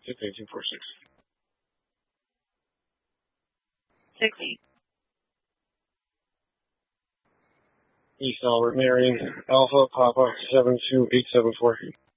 68246. 60. East Albert, Marion, Alpha, Papa, 72874.